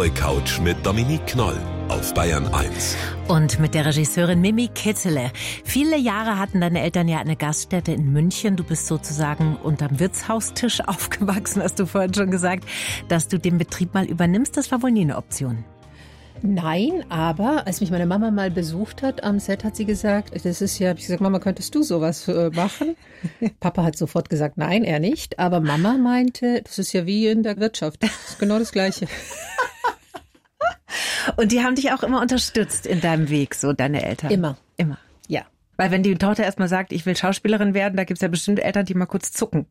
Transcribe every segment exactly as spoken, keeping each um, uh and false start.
blaue Couch mit Dominique Knoll auf Bayern eins. Und mit der Regisseurin Mimi Kitzele. Viele Jahre hatten deine Eltern ja eine Gaststätte in München. Du bist sozusagen unterm Wirtshaustisch aufgewachsen, hast du vorhin schon gesagt, dass du den Betrieb mal übernimmst. Das war wohl nie eine Option. Nein, aber als mich meine Mama mal besucht hat am Set, hat sie gesagt, das ist ja, hab ich gesagt, Mama, könntest du sowas äh, machen? Papa hat sofort gesagt, nein, er nicht. Aber Mama meinte, das ist ja wie in der Wirtschaft. Das ist genau das Gleiche. Und die haben dich auch immer unterstützt in deinem Weg, so deine Eltern? Immer. Immer? Ja. Weil wenn die Tochter erstmal sagt, ich will Schauspielerin werden, da gibt's ja bestimmt Eltern, die mal kurz zucken.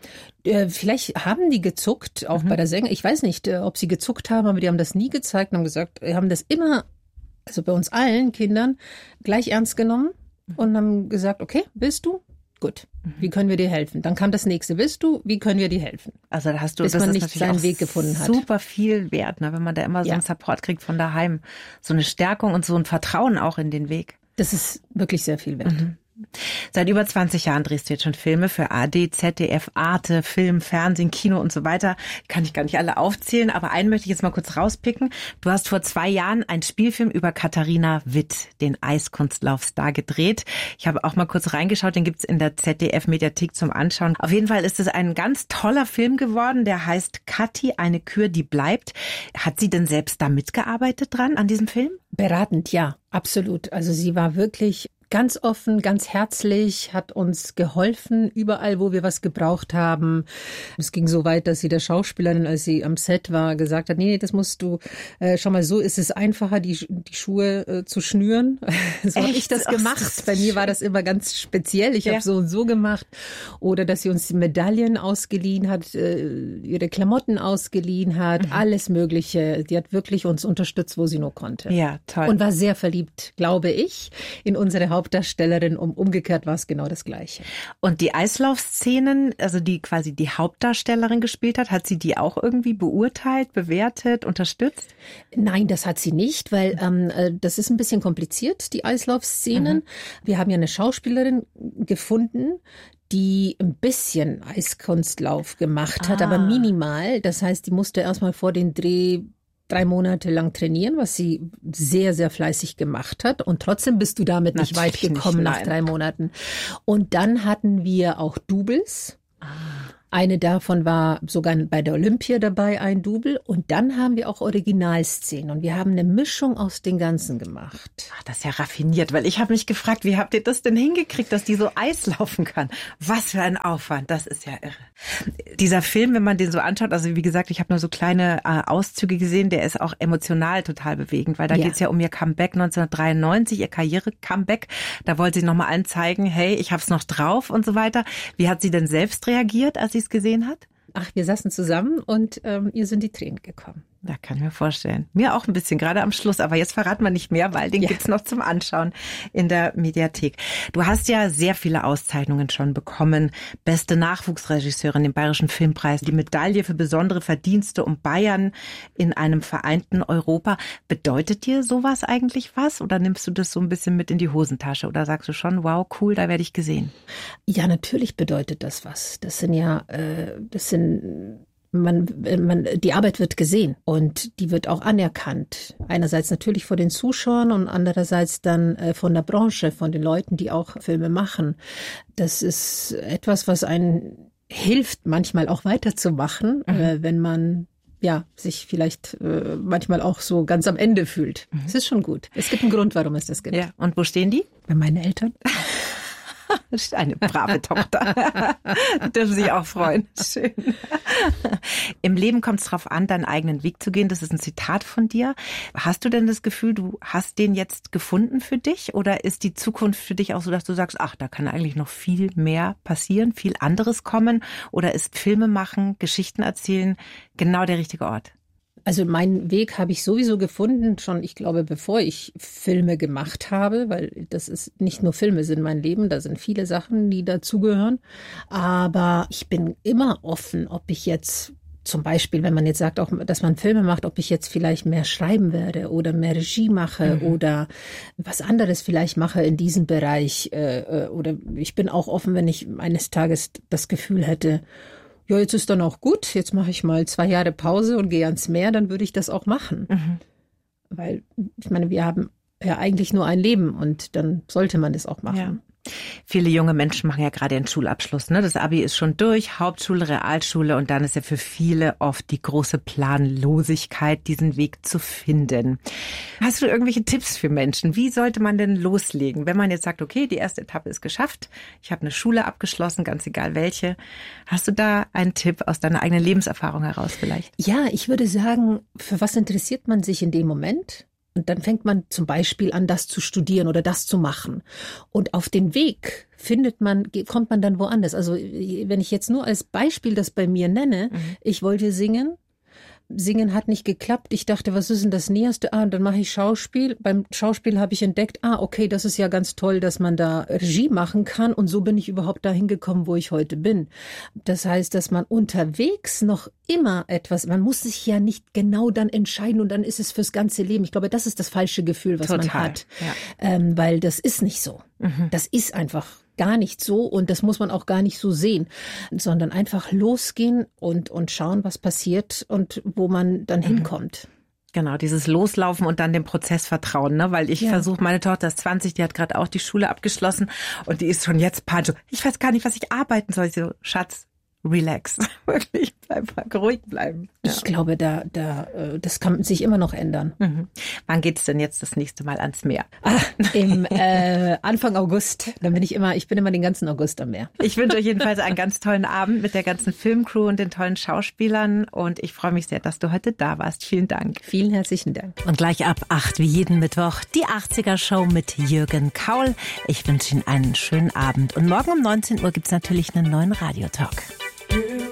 Äh, vielleicht haben die gezuckt, auch mhm. bei der Sängerin. Ich weiß nicht, äh, ob sie gezuckt haben, aber die haben das nie gezeigt und haben gesagt, wir haben das immer, also bei uns allen Kindern, gleich ernst genommen und haben gesagt, okay, willst du? Gut, wie können wir dir helfen? Dann kam das nächste, willst du? Wie können wir dir helfen? Also da hast du, bis das man ist nicht seinen Weg gefunden hat. Super viel wert, ne, wenn man da immer so ja. einen Support kriegt von daheim. So eine Stärkung und so ein Vertrauen auch in den Weg. Das ist wirklich sehr viel wert. Mhm. Seit über zwanzig Jahren drehst du jetzt schon Filme für A R D, Z D F, Arte, Film, Fernsehen, Kino und so weiter. Kann ich gar nicht alle aufzählen, aber einen möchte ich jetzt mal kurz rauspicken. Du hast vor zwei Jahren einen Spielfilm über Katharina Witt, den Eiskunstlaufstar, gedreht. Ich habe auch mal kurz reingeschaut, den gibt's in der Z D F-Mediathek zum Anschauen. Auf jeden Fall ist es ein ganz toller Film geworden, der heißt Kathi, eine Kür, die bleibt. Hat sie denn selbst da mitgearbeitet dran, an diesem Film? Beratend, ja, absolut. Also sie war wirklich ganz offen, ganz herzlich, hat uns geholfen, überall, wo wir was gebraucht haben. Es ging so weit, dass sie der Schauspielerin, als sie am Set war, gesagt hat, nee, nee, das musst du, äh, schau mal, so ist es einfacher, die, die Schuhe äh, zu schnüren. So habe ich das gemacht. Ach, das Bei mir war das immer ganz speziell. Ich ja. habe so und so gemacht. Oder dass sie uns die Medaillen ausgeliehen hat, äh, ihre Klamotten ausgeliehen hat, mhm. alles Mögliche. Die hat wirklich uns unterstützt, wo sie nur konnte. Ja, toll. Und war sehr verliebt, glaube ich, in unsere Hauptdarstellerin, um umgekehrt war es genau das Gleiche. Und die Eislaufszenen, also die quasi die Hauptdarstellerin gespielt hat, hat sie die auch irgendwie beurteilt, bewertet, unterstützt? Nein, das hat sie nicht, weil ähm, das ist ein bisschen kompliziert, die Eislaufszenen. Mhm. Wir haben ja eine Schauspielerin gefunden, die ein bisschen Eiskunstlauf gemacht ah. hat, aber minimal. Das heißt, die musste erstmal vor den Dreh drei Monate lang trainieren, was sie sehr, sehr fleißig gemacht hat. Und trotzdem bist du damit nicht Natürlich weit gekommen nicht, nach drei Monaten. Und dann hatten wir auch Doubles. Ah. Eine davon war sogar bei der Olympia dabei, ein Double. Und dann haben wir auch Originalszenen. Und wir haben eine Mischung aus den Ganzen gemacht. Ach, das ist ja raffiniert, weil ich habe mich gefragt, wie habt ihr das denn hingekriegt, dass die so Eis laufen kann? Was für ein Aufwand, das ist ja irre. Dieser Film, wenn man den so anschaut, also wie gesagt, ich habe nur so kleine äh, Auszüge gesehen, der ist auch emotional total bewegend, weil da ja. geht's ja um ihr Comeback neunzehnhundertdreiundneunzig, ihr Karriere-Comeback. Da wollte sie nochmal allen zeigen, hey, ich hab's noch drauf und so weiter. Wie hat sie denn selbst reagiert, als sie es gesehen hat? Ach, wir saßen zusammen und ähm, ihr sind die Tränen gekommen. Da kann ich mir vorstellen. Mir auch ein bisschen, gerade am Schluss. Aber jetzt verraten wir nicht mehr, weil den ja. gibt's noch zum Anschauen in der Mediathek. Du hast ja sehr viele Auszeichnungen schon bekommen. Beste Nachwuchsregisseurin, den Bayerischen Filmpreis, die Medaille für besondere Verdienste um Bayern in einem vereinten Europa. Bedeutet dir sowas eigentlich was? Oder nimmst du das so ein bisschen mit in die Hosentasche? Oder sagst du schon, wow, cool, da werde ich gesehen? Ja, natürlich bedeutet das was. Das sind ja, äh, das sind... Man, man, die Arbeit wird gesehen und die wird auch anerkannt. Einerseits natürlich vor den Zuschauern und andererseits dann äh, von der Branche, von den Leuten, die auch Filme machen. Das ist etwas, was einen hilft, manchmal auch weiterzumachen, mhm. äh, wenn man ja sich vielleicht äh, manchmal auch so ganz am Ende fühlt. Es mhm. ist schon gut. Es gibt einen Grund, warum es das gibt. Ja. Und wo stehen die? Bei meinen Eltern. Eine brave Tochter. Die dürfen sich auch freuen. Schön. Im Leben kommt es darauf an, deinen eigenen Weg zu gehen. Das ist ein Zitat von dir. Hast du denn das Gefühl, du hast den jetzt gefunden für dich? Oder ist die Zukunft für dich auch so, dass du sagst, ach, da kann eigentlich noch viel mehr passieren, viel anderes kommen? Oder ist Filme machen, Geschichten erzählen genau der richtige Ort? Also meinen Weg habe ich sowieso gefunden, schon, ich glaube, bevor ich Filme gemacht habe, weil das ist nicht nur Filme sind mein Leben, da sind viele Sachen, die dazugehören. Aber ich bin immer offen, ob ich jetzt zum Beispiel, wenn man jetzt sagt, auch, dass man Filme macht, ob ich jetzt vielleicht mehr schreiben werde oder mehr Regie mache mhm. oder was anderes vielleicht mache in diesem Bereich. Äh, oder ich bin auch offen, wenn ich eines Tages das Gefühl hätte, ja, jetzt ist dann auch gut, jetzt mache ich mal zwei Jahre Pause und gehe ans Meer, dann würde ich das auch machen. Mhm. Weil, ich meine, wir haben ja eigentlich nur ein Leben und dann sollte man das auch machen. Ja. Viele junge Menschen machen ja gerade den Schulabschluss. Ne? Das Abi ist schon durch, Hauptschule, Realschule und dann ist ja für viele oft die große Planlosigkeit, diesen Weg zu finden. Hast du irgendwelche Tipps für Menschen? Wie sollte man denn loslegen, wenn man jetzt sagt, okay, die erste Etappe ist geschafft, ich habe eine Schule abgeschlossen, ganz egal welche. Hast du da einen Tipp aus deiner eigenen Lebenserfahrung heraus vielleicht? Ja, ich würde sagen, für was interessiert man sich in dem Moment? Und dann fängt man zum Beispiel an, das zu studieren oder das zu machen. Und auf den Weg findet man, kommt man dann woanders. Also wenn ich jetzt nur als Beispiel das bei mir nenne, mhm. ich wollte singen. Singen hat nicht geklappt. Ich dachte, was ist denn das Näherste? Ah, und dann mache ich Schauspiel. Beim Schauspiel habe ich entdeckt, ah, okay, das ist ja ganz toll, dass man da Regie machen kann. Und so bin ich überhaupt dahin gekommen, wo ich heute bin. Das heißt, dass man unterwegs noch immer etwas, man muss sich ja nicht genau dann entscheiden und dann ist es fürs ganze Leben. Ich glaube, das ist das falsche Gefühl, was Total, man hat. Ja. Ähm, weil das ist nicht so. Mhm. Das ist einfach gar nicht so und das muss man auch gar nicht so sehen, sondern einfach losgehen und, und schauen, was passiert und wo man dann mhm. hinkommt. Genau, dieses Loslaufen und dann dem Prozess vertrauen, ne? Weil ich ja. versuche, meine Tochter ist zwanzig, die hat gerade auch die Schule abgeschlossen und die ist schon jetzt Pancho. Ich weiß gar nicht, was ich arbeiten soll. Ich so, Schatz, relax, wirklich, bleib ruhig bleiben. Ja. Ich glaube, da, da, das kann sich immer noch ändern. Mhm. Wann geht's denn jetzt das nächste Mal ans Meer? Ah, im äh, Anfang August. Dann bin ich immer, ich bin immer den ganzen August am Meer. Ich wünsche euch jedenfalls einen ganz tollen Abend mit der ganzen Filmcrew und den tollen Schauspielern und ich freue mich sehr, dass du heute da warst. Vielen Dank. Vielen herzlichen Dank. Und gleich ab acht wie jeden Mittwoch die achtziger-Show mit Jürgen Kaul. Ich wünsche Ihnen einen schönen Abend und morgen um neunzehn Uhr gibt's natürlich einen neuen Radiotalk.